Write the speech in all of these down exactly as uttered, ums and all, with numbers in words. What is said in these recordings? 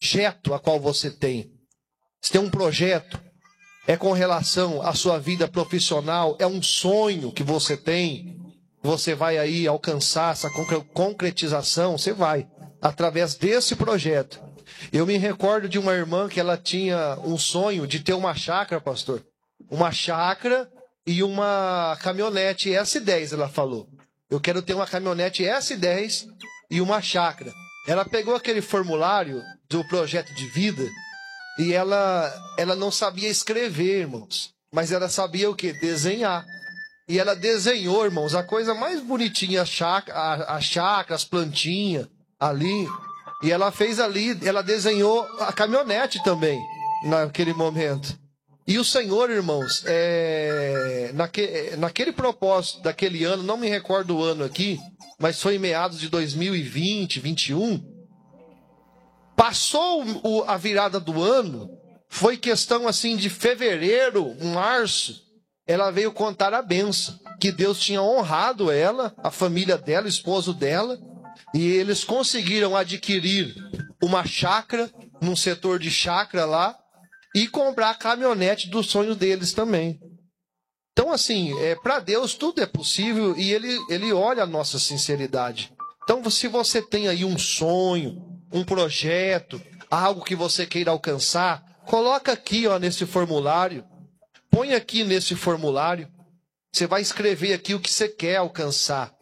projeto a qual você tem. Você tem um projeto, é com relação à sua vida profissional, é um sonho que você tem, você vai aí alcançar essa concretização, você vai, através desse projeto. Eu me recordo de uma irmã que ela tinha um sonho de ter uma chácara, pastor. Uma chácara e uma caminhonete S dez, ela falou. Eu quero ter uma caminhonete S dez e uma chácara. Ela pegou aquele formulário do projeto de vida e ela, ela não sabia escrever, irmãos. Mas ela sabia o quê? Desenhar. E ela desenhou, irmãos, a coisa mais bonitinha, a chácara, a, a chácara, as plantinhas ali. E ela fez ali, ela desenhou a caminhonete também, naquele momento. E o Senhor, irmãos, é, naque, naquele propósito daquele ano, não me recordo o ano aqui, mas foi em meados de dois mil e vinte, vinte e um. Passou o, a virada do ano, foi questão assim de fevereiro, março, ela veio contar a bênção, que Deus tinha honrado ela, a família dela, o esposo dela, e eles conseguiram adquirir uma chácara, num setor de chácara lá, e comprar a caminhonete do sonho deles também. Então, assim, é, para Deus tudo é possível e ele, ele olha a nossa sinceridade. Então, se você tem aí um sonho, um projeto, algo que você queira alcançar, coloca aqui, ó, nesse formulário. Põe aqui nesse formulário. Você vai escrever aqui o que você quer alcançar.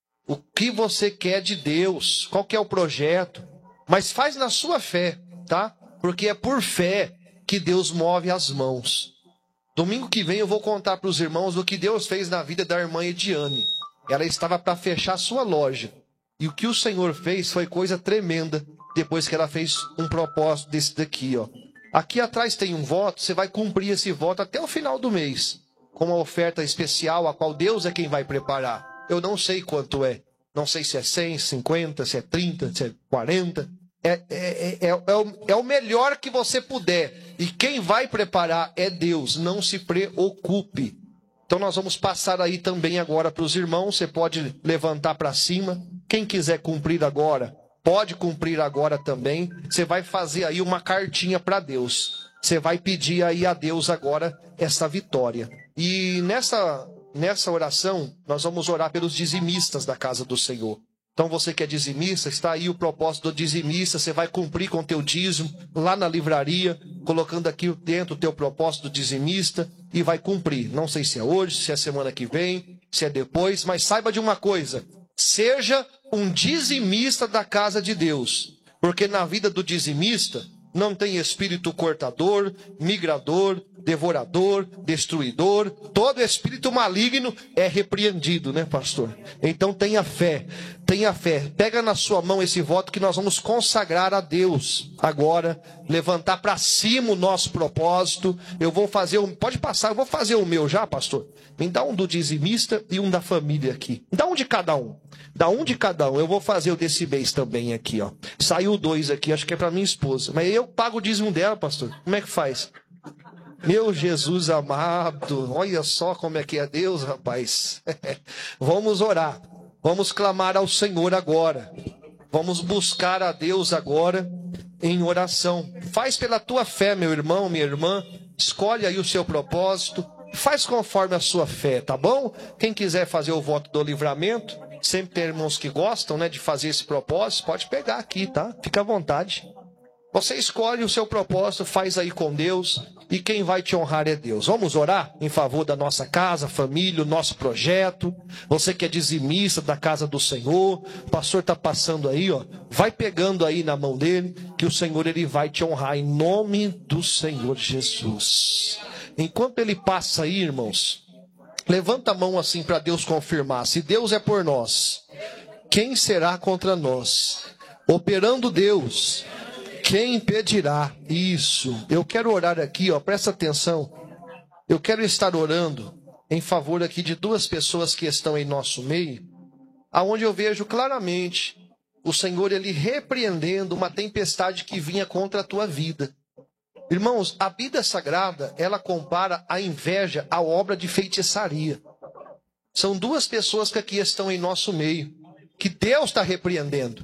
O que você quer de Deus. Qual que é o projeto. Mas faz na sua fé, tá? Porque é por fé que Deus move as mãos. Domingo que vem eu vou contar para os irmãos o que Deus fez na vida da irmã Ediane. Ela estava para fechar a sua loja. E o que o Senhor fez foi coisa tremenda. Depois que ela fez um propósito desse daqui, ó. Aqui atrás tem um voto, você vai cumprir esse voto até o final do mês. Com uma oferta especial, a qual Deus é quem vai preparar. Eu não sei quanto é. Não sei se é cem, cinquenta, se é trinta, se é quarenta. É, é, é, é, é, o, é o melhor que você puder. E quem vai preparar é Deus. Não se preocupe. Então nós vamos passar aí também agora para os irmãos. Você pode levantar para cima. Quem quiser cumprir agora, pode cumprir agora também. Você vai fazer aí uma cartinha para Deus. Você vai pedir aí a Deus agora essa vitória. E nessa, nessa oração, nós vamos orar pelos dizimistas da casa do Senhor. Então você que é dizimista, está aí o propósito do dizimista, você vai cumprir com o teu dízimo lá na livraria, colocando aqui dentro o teu propósito do dizimista e vai cumprir. Não sei se é hoje, se é semana que vem, se é depois, mas saiba de uma coisa, seja um dizimista da casa de Deus, porque na vida do dizimista não tem espírito cortador, migrador, devorador, destruidor. Todo espírito maligno é repreendido, né, pastor? Então tenha fé, tenha fé. Pega na sua mão esse voto que nós vamos consagrar a Deus agora, levantar para cima o nosso propósito. Eu vou fazer, um, pode passar, eu vou fazer o meu já, pastor. Me dá um do dizimista e um da família aqui. Dá um de cada um. Dá um de cada um. Eu vou fazer o desse mês também aqui, ó. Saiu dois aqui, acho que é para minha esposa. Mas eu pago o dízimo dela, pastor. Como é que faz? Meu Jesus amado, olha só como é que é Deus, rapaz. Vamos orar, vamos clamar ao Senhor agora. Vamos buscar a Deus agora em oração. Faz pela tua fé, meu irmão, minha irmã. Escolhe aí o seu propósito. Faz conforme a sua fé, tá bom? Quem quiser fazer o voto do livramento, sempre tem irmãos que gostam, né, de fazer esse propósito, pode pegar aqui, tá? Fica à vontade. Você escolhe o seu propósito, faz aí com Deus, e quem vai te honrar é Deus. Vamos orar em favor da nossa casa, família, o nosso projeto. Você que é dizimista da casa do Senhor, o pastor está passando aí, ó, vai pegando aí na mão dele, que o Senhor ele vai te honrar em nome do Senhor Jesus. Enquanto ele passa aí, irmãos, levanta a mão assim para Deus confirmar. Se Deus é por nós, quem será contra nós? Operando Deus, quem impedirá? Isso. Eu quero orar aqui, ó, presta atenção. Eu quero estar orando em favor aqui de duas pessoas que estão em nosso meio, aonde eu vejo claramente o Senhor ele repreendendo uma tempestade que vinha contra a tua vida. Irmãos, a Bíblia Sagrada, ela compara a inveja à obra de feitiçaria. São duas pessoas que aqui estão em nosso meio, que Deus está repreendendo.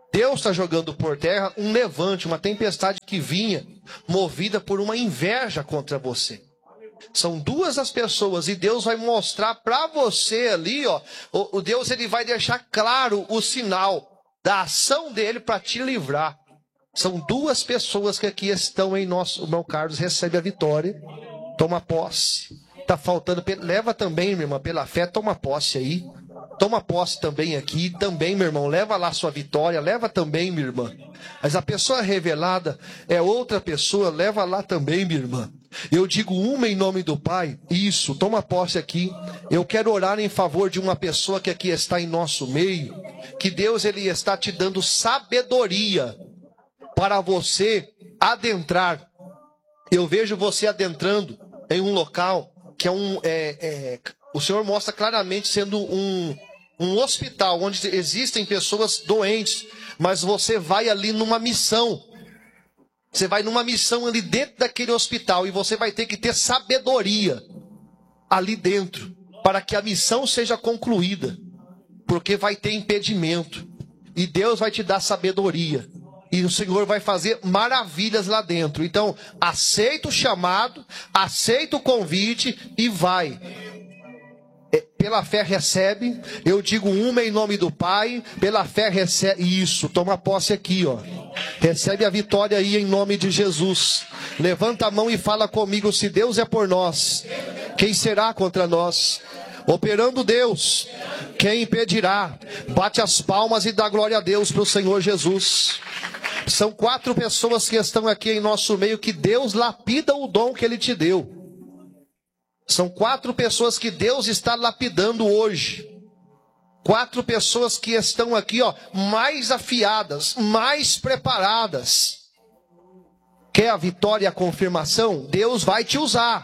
Deus está jogando por terra um levante, uma tempestade que vinha, movida por uma inveja contra você. São duas as pessoas, e Deus vai mostrar para você ali, ó, o, o Deus ele vai deixar claro o sinal da ação dele para te livrar. São duas pessoas que aqui estão em nosso... O irmão Carlos recebe a vitória, toma posse. Está faltando, leva também, minha irmã, pela fé, toma posse aí. Toma posse também aqui, também, meu irmão, leva lá sua vitória, leva também, minha irmã. Mas a pessoa revelada é outra pessoa, leva lá também, minha irmã. Eu digo uma em nome do Pai, isso, toma posse aqui. Eu quero orar em favor de uma pessoa que aqui está em nosso meio, que Deus ele está te dando sabedoria para você adentrar. Eu vejo você adentrando em um local que é um... É, é, o Senhor mostra claramente sendo um, um hospital, onde existem pessoas doentes, mas você vai ali numa missão. Você vai numa missão ali dentro daquele hospital, e você vai ter que ter sabedoria ali dentro, para que a missão seja concluída, porque vai ter impedimento, e Deus vai te dar sabedoria, e o Senhor vai fazer maravilhas lá dentro. Então, aceita o chamado, aceita o convite e vai. Pela fé recebe, eu digo uma em nome do Pai, pela fé recebe, isso, toma posse aqui, ó. Recebe a vitória aí em nome de Jesus. Levanta a mão e fala comigo: se Deus é por nós, quem será contra nós? Operando Deus, quem impedirá? Bate as palmas e dá glória a Deus para o Senhor Jesus. São quatro pessoas que estão aqui em nosso meio, que Deus lapida o dom que Ele te deu. São quatro pessoas que Deus está lapidando hoje. Quatro pessoas que estão aqui, ó, mais afiadas, mais preparadas. Quer a vitória e a confirmação? Deus vai te usar.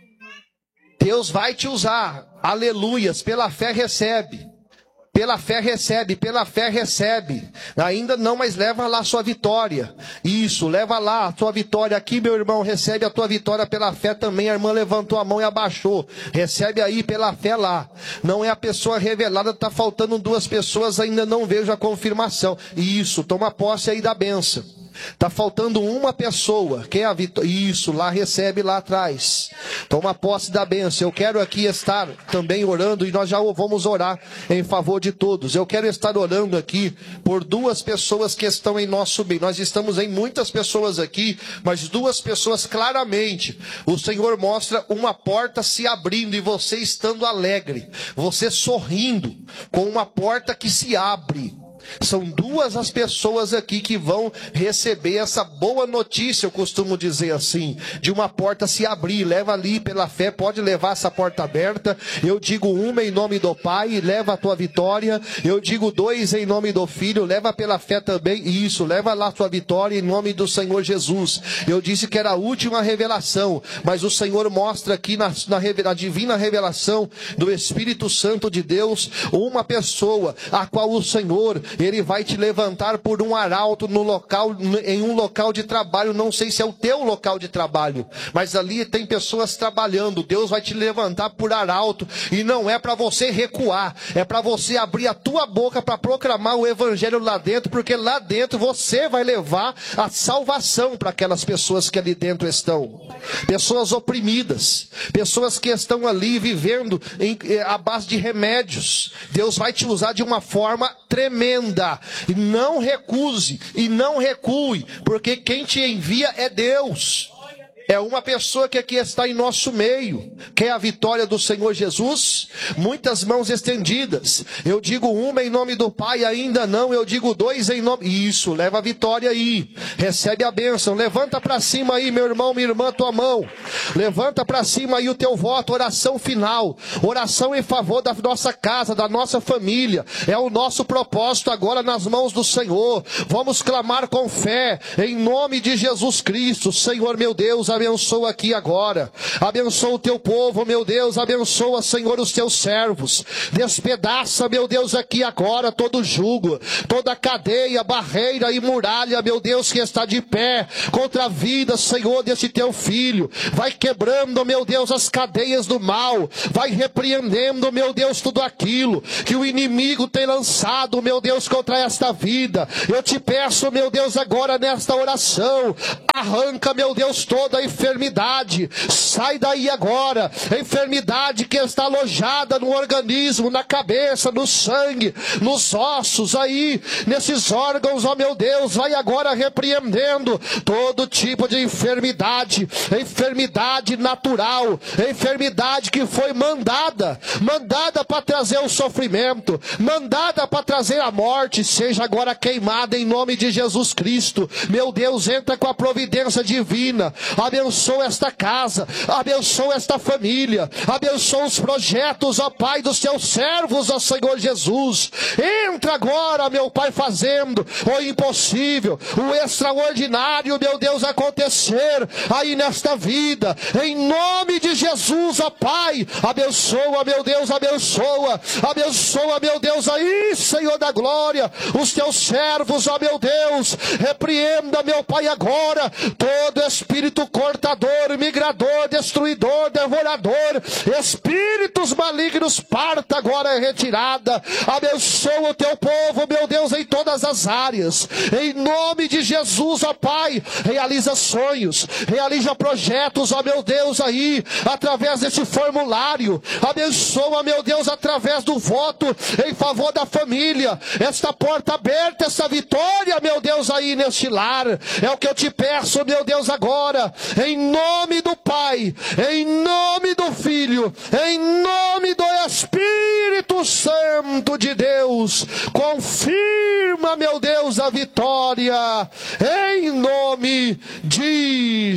Deus vai te usar. Aleluias. Pela fé recebe. Pela fé recebe, pela fé recebe. Ainda não, mas leva lá a sua vitória. Isso, leva lá a tua vitória. Aqui, meu irmão, recebe a tua vitória pela fé também. A irmã levantou a mão e abaixou. Recebe aí pela fé lá. Não é a pessoa revelada, está faltando duas pessoas, ainda não vejo a confirmação. Isso, toma posse aí da bênção. Está faltando uma pessoa. Quem é a vitória? Isso, lá recebe lá atrás. Toma posse da bênção. Eu quero aqui estar também orando, e nós já vamos orar em favor de todos. Eu quero estar orando aqui por duas pessoas que estão em nosso meio. Nós estamos em muitas pessoas aqui, mas duas pessoas claramente. O Senhor mostra uma porta se abrindo, e você estando alegre, você sorrindo com uma porta que se abre. São duas as pessoas aqui que vão receber essa boa notícia, eu costumo dizer assim, de uma porta se abrir. Leva ali pela fé, pode levar essa porta aberta. Eu digo uma em nome do Pai, leva a tua vitória. Eu digo dois em nome do Filho, leva pela fé também. Isso, leva lá a tua vitória em nome do Senhor Jesus. Eu disse que era a última revelação, mas o Senhor mostra aqui na, na, na divina revelação do Espírito Santo de Deus, uma pessoa a qual o Senhor... Ele vai te levantar por um arauto no local, em um local de trabalho. Não sei se é o teu local de trabalho, mas ali tem pessoas trabalhando. Deus vai te levantar por arauto, e não é para você recuar, é para você abrir a tua boca para proclamar o evangelho lá dentro, porque lá dentro você vai levar a salvação para aquelas pessoas que ali dentro estão. Pessoas oprimidas, pessoas que estão ali vivendo em, à base de remédios. Deus vai te usar de uma forma tremenda. E não recuse e não recue, porque quem te envia é Deus. É uma pessoa que aqui está em nosso meio. Quer a vitória do Senhor Jesus? Muitas mãos estendidas. Eu digo uma em nome do Pai, ainda não. Eu digo dois em nome... Isso, leva a vitória aí. Recebe a bênção. Levanta para cima aí, meu irmão, minha irmã, tua mão. Levanta para cima aí o teu voto. Oração final. Oração em favor da nossa casa, da nossa família. É o nosso propósito agora nas mãos do Senhor. Vamos clamar com fé, em nome de Jesus Cristo. Senhor meu Deus, abençoa aqui agora. Abençoa o teu povo, meu Deus. Abençoa, Senhor, os teus servos. Despedaça, meu Deus, aqui agora todo jugo, toda cadeia, barreira e muralha, meu Deus, que está de pé contra a vida, Senhor, desse teu filho. Vai quebrando, meu Deus, as cadeias do mal. Vai repreendendo, meu Deus, tudo aquilo que o inimigo tem lançado, meu Deus, contra esta vida. Eu te peço, meu Deus, agora nesta oração, arranca, meu Deus, toda a enfermidade. Sai daí agora, enfermidade que está alojada no organismo, na cabeça, no sangue, nos ossos aí, nesses órgãos, ó meu Deus. Vai agora repreendendo todo tipo de enfermidade, enfermidade natural, enfermidade que foi mandada, mandada para trazer o sofrimento, mandada para trazer a morte, seja agora queimada em nome de Jesus Cristo. Meu Deus, entra com a providência divina, abençoa esta casa, abençoa esta família, abençoa os projetos, ó Pai, dos teus servos, ó Senhor Jesus. Entra agora, meu Pai, fazendo o impossível, o extraordinário, meu Deus, acontecer aí nesta vida, em nome de Jesus, ó Pai. Abençoa, meu Deus, abençoa, abençoa, meu Deus, aí, Senhor da glória, os teus servos, ó meu Deus. Repreenda, meu Pai, agora todo espírito cortador, migrador, destruidor, devorador, espíritos malignos, parta agora, é retirada. Abençoa o teu povo, meu Deus, em todas as áreas, em nome de Jesus, ó Pai. Realiza sonhos, realiza projetos, ó meu Deus, aí, através desse formulário. Abençoa, meu Deus, através do voto em favor da família, esta porta aberta, essa vitória, meu Deus, aí neste lar. É o que eu te peço, meu Deus, agora, em nome do Pai, em nome do Filho, em nome do Espírito Santo de Deus. Confirma, meu Deus, a vitória, em nome de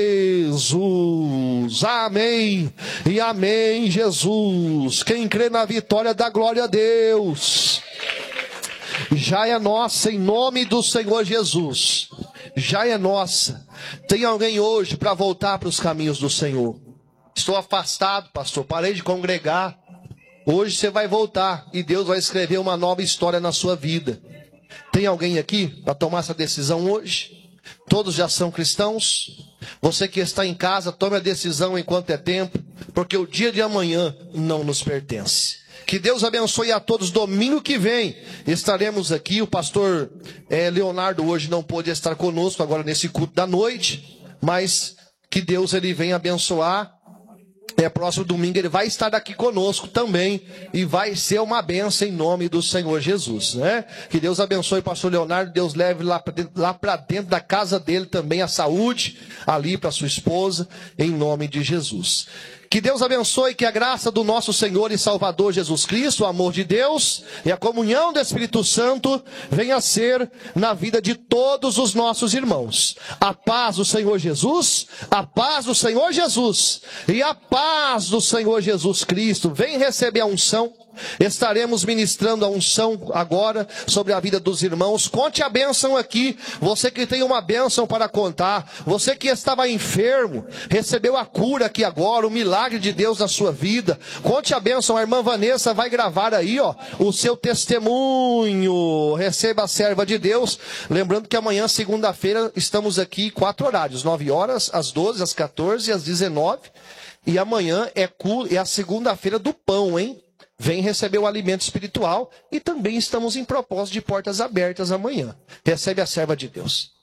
Jesus. Amém e amém, Jesus. Quem crê na vitória, dá glória a Deus. Já é nossa, em nome do Senhor Jesus. Já é nossa. Tem alguém hoje para voltar para os caminhos do Senhor? Estou afastado, pastor, parei de congregar. Hoje você vai voltar e Deus vai escrever uma nova história na sua vida. Tem alguém aqui para tomar essa decisão hoje? Todos já são cristãos? Você que está em casa, tome a decisão enquanto é tempo, porque o dia de amanhã não nos pertence. Que Deus abençoe a todos. Domingo que vem estaremos aqui. O pastor é, Leonardo hoje não pôde estar conosco agora nesse culto da noite, mas que Deus ele venha abençoar. É, próximo domingo ele vai estar aqui conosco também e vai ser uma bênção em nome do Senhor Jesus, né? Que Deus abençoe o pastor Leonardo, Deus leve lá para dentro, lá para dentro da casa dele também a saúde, ali para sua esposa, em nome de Jesus. Que Deus abençoe, que a graça do nosso Senhor e Salvador Jesus Cristo, o amor de Deus e a comunhão do Espírito Santo venha ser na vida de todos os nossos irmãos. A paz do Senhor Jesus, a paz do Senhor Jesus e a paz do Senhor Jesus Cristo. Vem receber a unção. Estaremos ministrando a unção agora sobre a vida dos irmãos. Conte a bênção aqui. Você que tem uma bênção para contar, você que estava enfermo, recebeu a cura aqui agora, o milagre de Deus na sua vida. Conte a bênção. A irmã Vanessa vai gravar aí, ó, o seu testemunho. Receba a serva de Deus. Lembrando que amanhã, segunda-feira, estamos aqui quatro horários, nove horas, às doze, às quatorze e às dezenove. E amanhã é, é a segunda-feira do pão, hein? Vem receber o alimento espiritual e também estamos em propósito de portas abertas amanhã. Recebe a serva de Deus.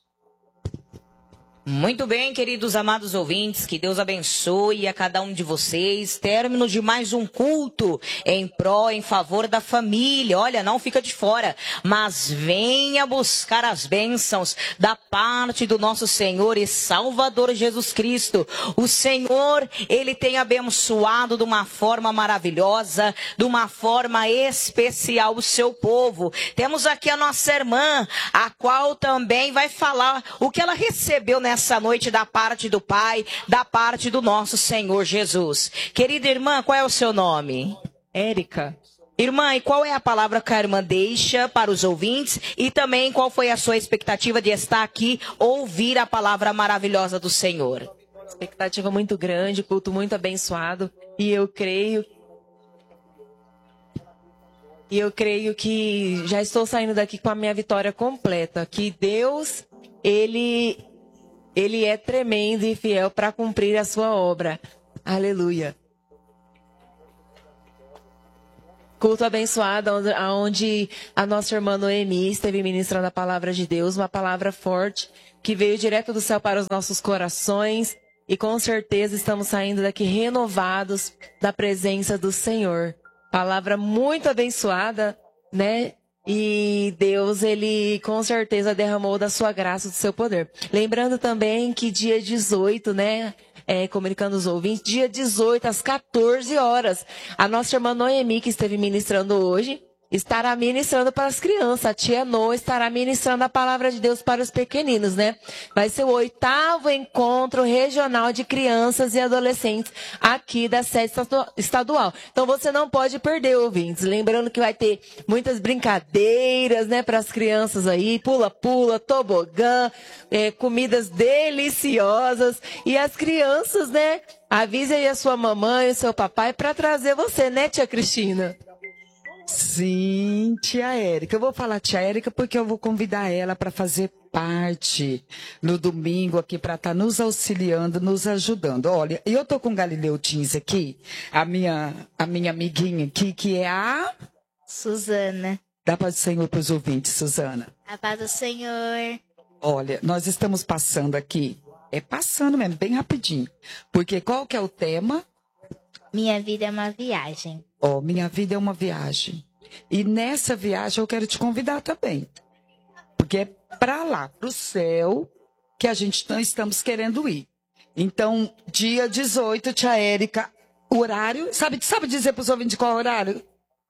Muito bem, queridos amados ouvintes, que Deus abençoe a cada um de vocês. Término de mais um culto em pró, em favor da família. Olha, não fica de fora, mas venha buscar as bênçãos da parte do nosso Senhor e Salvador Jesus Cristo. O Senhor, Ele tem abençoado de uma forma maravilhosa, de uma forma especial o seu povo. Temos aqui a nossa irmã, a qual também vai falar o que ela recebeu nessa Essa noite da parte do Pai, da parte do nosso Senhor Jesus. Querida irmã, qual é o seu nome? Érica. Irmã, e qual é a palavra que a irmã deixa para os ouvintes? E também qual foi a sua expectativa de estar aqui, ouvir a palavra maravilhosa do Senhor? Expectativa muito grande, culto muito abençoado. E eu creio... E eu creio que já estou saindo daqui com a minha vitória completa. Que Deus, Ele, Ele é tremendo e fiel para cumprir a sua obra. Aleluia. Culto abençoado, onde a nossa irmã Noemi esteve ministrando a palavra de Deus, uma palavra forte que veio direto do céu para os nossos corações. E com certeza estamos saindo daqui renovados da presença do Senhor. Palavra muito abençoada, né? E Deus, Ele com certeza derramou da sua graça, do seu poder. Lembrando também que dia dezoito, né? É, comunicando os ouvintes, dia dezoito, às quatorze horas, a nossa irmã Noemi, que esteve ministrando hoje, estará ministrando para as crianças. A tia No estará ministrando a palavra de Deus para os pequeninos, né? Vai ser o oitavo encontro regional de crianças e adolescentes aqui da sede estadual. Então você não pode perder, ouvintes. Lembrando que vai ter muitas brincadeiras, né, para as crianças aí, pula-pula, tobogã, é, comidas deliciosas. E as crianças, né, avise aí a sua mamãe e o seu papai para trazer você, né, tia Cristina? Sim, tia Érica. Eu vou falar tia Érica porque eu vou convidar ela para fazer parte no domingo aqui para estar tá nos auxiliando, nos ajudando. Olha, eu tô com Galileu Tins aqui, a minha, a minha amiguinha aqui, que é a... Suzana. Dá paz do Senhor para os ouvintes, Suzana. A paz do Senhor. Olha, nós estamos passando aqui, é passando mesmo, bem rapidinho. Porque qual que é o tema? Minha vida é uma viagem. Ó, oh, minha vida é uma viagem. E nessa viagem eu quero te convidar também. Porque é para lá, para o céu, que a gente estamos querendo ir. Então, dia dezoito, tia Érica, o horário... Sabe, sabe dizer para os ouvintes qual é o horário?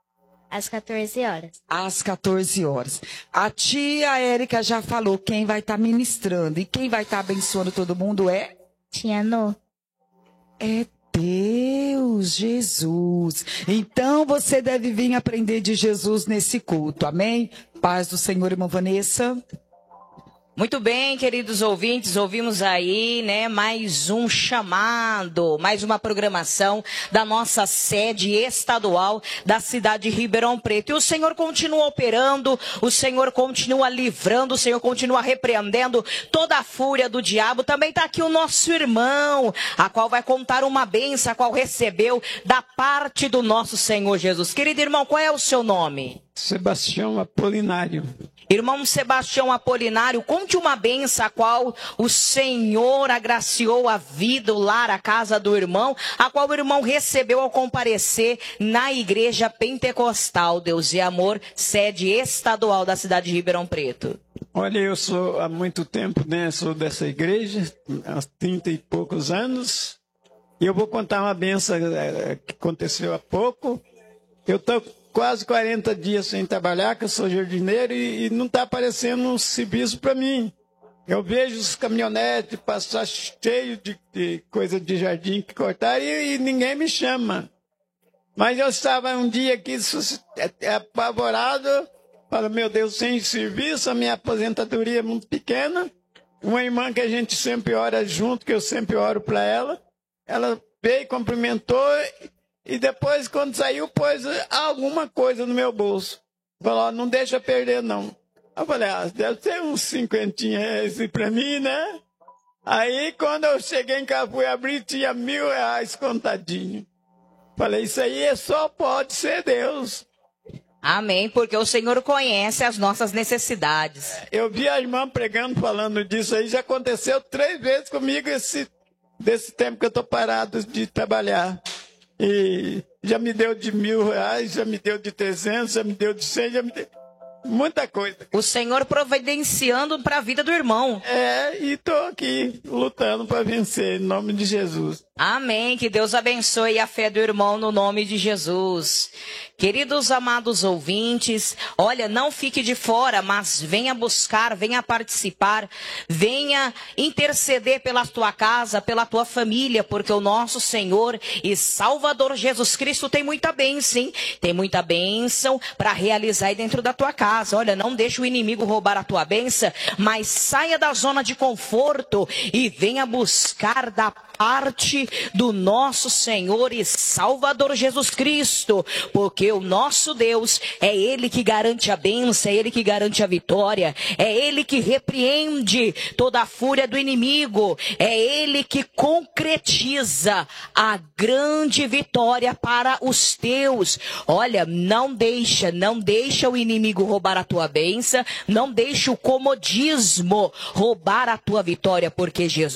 Às quatorze horas. Às quatorze horas. A tia Érica já falou quem vai estar tá ministrando. E quem vai estar tá abençoando todo mundo é? Tia No. É Deus, Jesus. Então você deve vir aprender de Jesus nesse culto, amém? Paz do Senhor, irmã Vanessa. Muito bem, queridos ouvintes, ouvimos aí, né, mais um chamado, mais uma programação da nossa sede estadual da cidade de Ribeirão Preto. E o Senhor continua operando, o Senhor continua livrando, o Senhor continua repreendendo toda a fúria do diabo. Também está aqui o nosso irmão, a qual vai contar uma bênção, a qual recebeu da parte do nosso Senhor Jesus. Querido irmão, qual é o seu nome? Sebastião Apolinário. Irmão Sebastião Apolinário, conte uma benção a qual o Senhor agraciou a vida, o lar, a casa do irmão, a qual o irmão recebeu ao comparecer na igreja pentecostal Deus e Amor, sede estadual da cidade de Ribeirão Preto. Olha, eu sou há muito tempo, né, sou dessa igreja, há trinta e poucos anos, e eu vou contar uma benção que aconteceu há pouco. Eu estou quase quarenta dias sem trabalhar, que eu sou jardineiro, e, e não está aparecendo um serviço para mim. Eu vejo os caminhonetes passar cheio de, de coisa de jardim que cortaram e, e ninguém me chama. Mas eu estava um dia aqui apavorado, falo, meu Deus, sem serviço, a minha aposentadoria é muito pequena. Uma irmã que a gente sempre ora junto, que eu sempre oro para ela, ela veio, cumprimentou. E depois, quando saiu, pôs alguma coisa no meu bolso. Falou, não deixa perder, não. Eu falei, ah, deve ter uns cinquentinha reais pra mim, né? Aí, quando eu cheguei em casa, fui abrir, tinha mil reais contadinho. Falei, isso aí é só pode ser Deus. Amém, porque o Senhor conhece as nossas necessidades. Eu vi a irmã pregando, falando disso aí, já aconteceu três vezes comigo esse, desse tempo que eu tô parado de trabalhar. E já me deu de mil reais, já me deu de trezentos, já me deu de cem, já me deu muita coisa. O Senhor providenciando para a vida do irmão. É, e estou aqui lutando para vencer, em nome de Jesus. Amém, que Deus abençoe a fé do irmão no nome de Jesus. Queridos amados ouvintes, olha, não fique de fora, mas venha buscar, venha participar, venha interceder pela tua casa, pela tua família, porque o nosso Senhor e Salvador Jesus Cristo tem muita bênção, hein? Tem muita bênção para realizar aí dentro da tua casa. casa. Olha, não deixa o inimigo roubar a tua bênção, mas saia da zona de conforto e venha buscar da parte do nosso Senhor e Salvador Jesus Cristo, porque o nosso Deus é Ele que garante a bênção, é Ele que garante a vitória, é Ele que repreende toda a fúria do inimigo, é Ele que concretiza a grande vitória para os teus. Olha, não deixa, não deixa o inimigo roubar a tua bênção, não deixa o comodismo roubar a tua vitória, porque Jesus